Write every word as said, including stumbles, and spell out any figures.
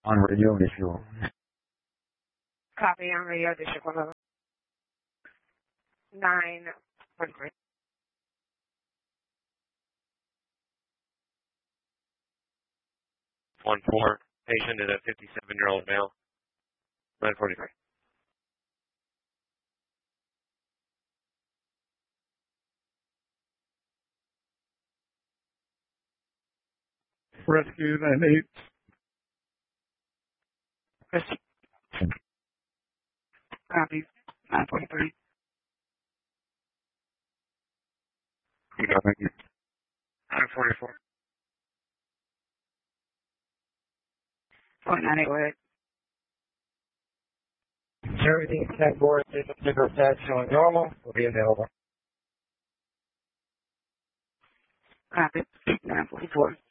On radio, visual. Copy on radio, District one eleven. nine forty-three. one four, patient is a fifty-seven-year-old male. nine forty-three. Rescue nine eight. Rescue. Copy. nine forty-three. nine forty-four. point nine eight, go ahead. Everything ten four, sticker test showing normal, will be available. Copy. nine forty-four.